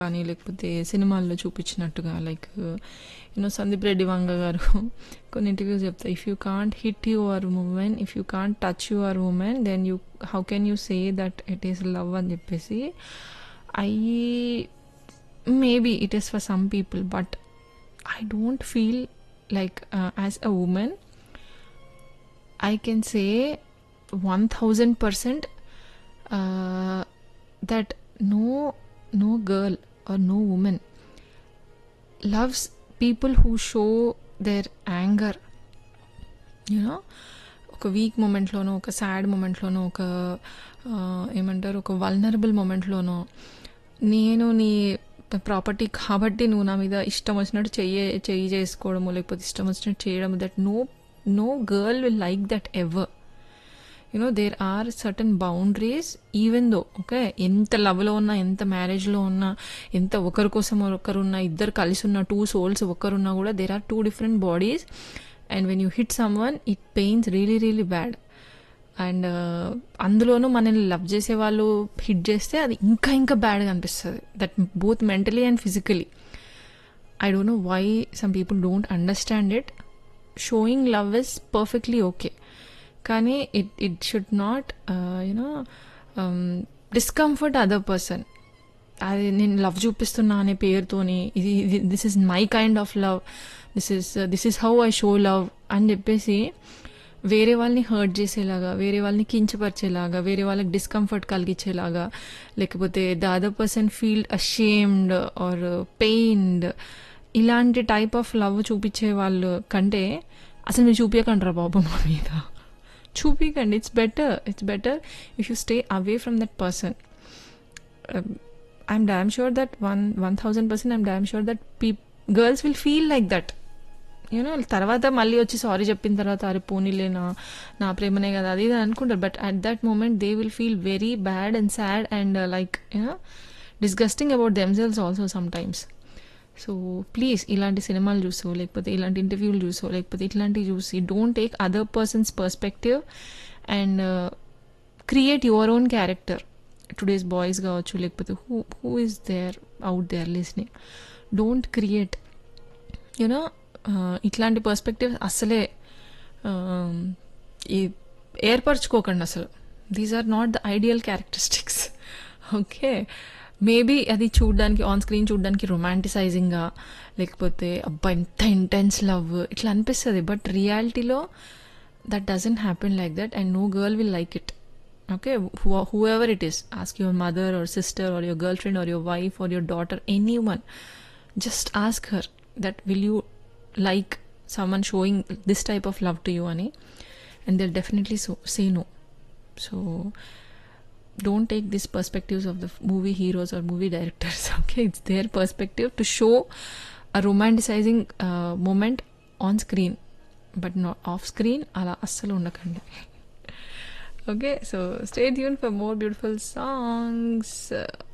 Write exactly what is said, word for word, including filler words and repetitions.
కానీ లేకపోతే సినిమాల్లో చూపించినట్టుగా లైక్ యూనో సందీప్ రెడ్డి వంగ గారు కొన్ని ఇంటర్వ్యూస్ చెప్తారు, if you can't hit your women, if you can't touch your women, then you how can you say that it is love అని చెప్పేసి. I maybe it is for some people, but I don't feel like as a women I can say one thousand percent uh, that no no girl or no woman loves people who show their anger. You know, ఒక week మూమెంట్లోనో, ఒక sad మూమెంట్లోనో, ఒక ఏమంటారు ఒక vulnerable మూమెంట్లోనో, నేను నీ property కాబట్టి నువ్వు నా మీద ఇష్టం వచ్చినట్టు చెయ్యి చెయ్యి చేసుకోవడము, లేకపోతే ఇష్టం వచ్చినట్టు చేయడము, that no no girl will like that ever. You know, there are certain boundaries, even though okay ఎంత లవ్లో ఉన్నా, ఎంత మ్యారేజ్లో ఉన్నా, ఎంత ఒకరి కోసం ఒకరున్నా, ఇద్దరు కలిసి ఉన్న టూ సోల్స్ ఒకరున్నా కూడా there are two different bodies, and when you hit someone it pains really really bad. And అందులోనూ మనల్ని లవ్ చేసే వాళ్ళు హిట్ చేస్తే అది ఇంకా ఇంకా బ్యాడ్గా అనిపిస్తుంది, that both mentally and physically. I don't know why some people don't understand it. Sowing love is perfectly okay, కానీ it it should not you know discomfort other person. అది నేను లవ్ చూపిస్తున్నా అనే పేరుతోని ఇది this is my kind of love, this is this is how I show love అని చెప్పేసి వేరే వాళ్ళని హర్ట్ చేసేలాగా, వేరే వాళ్ళని కించపరిచేలాగా, వేరే వాళ్ళకి డిస్కంఫర్ట్ కలిగించేలాగా, లేకపోతే the other person feel ashamed are pained, ఇలాంటి టైప్ ఆఫ్ లవ్ చూపించే వాళ్ళు కంటే అసలు మీరు చూపించకండి బాబు మా మీద, చూపించకండి. It's better it's better if you stay away from that person. I'm damn sure that one one thousand percent I'm damn sure that P girls will feel like that. You know తర్వాత మళ్ళీ వచ్చి సారీ చెప్పిన తర్వాత అరే పోనీలే నా నా ప్రేమనే కదా అది ఇది అనుకుంటారు, but at that moment they will feel very bad and sad and like you know disgusting about themselves also some times. So please ఇలాంటి సినిమాలు చూసో, లేకపోతే ఇలాంటి ఇంటర్వ్యూలు చూసో, లేకపోతే ఇట్లాంటివి చూసి don't take other persons perspective and create your own character. Today's boys కావచ్చు, లేకపోతే who who is there out there listening, don't create you know ఇట్లాంటి పర్స్పెక్టివ్ అసలే ఏర్పరచుకోకండి అసలు. These are not the ideal characteristics. Okay, maybe అది చూడడానికి on screen చూడడానికి రొమాంటిసైజింగ్గా, లేకపోతే అబ్బా ఎంత ఇంటెన్స్ లవ్ ఇట్లా అనిపిస్తుంది, బట్ రియాలిటీలో that doesn't happen like that and no girl will like it. Okay, who ever it is, ask your mother are sister are your girl friend or your wife or your daughter, any one, just ask her that will you like someone showing this type of love to you ani, and they'll definitely so, say no. So don't take these perspectives of the movie heroes or movie directors. Okay, it's their perspective to show a romanticizing uh, moment on screen, but not off screen ala assalu undakandi. Okay, so stay tuned for more beautiful songs.